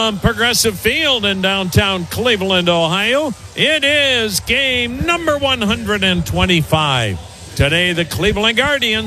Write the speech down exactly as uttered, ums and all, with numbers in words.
from Progressive Field in downtown Cleveland, Ohio. It is game number one hundred twenty-five. Today, the Cleveland Guardians